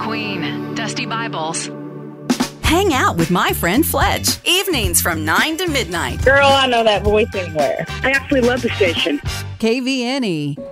Queen, Dusty Bibles. Hang out with my friend Fletch. Evenings from 9 to midnight. Girl, I know that voice anywhere. I absolutely love the station. KVNE.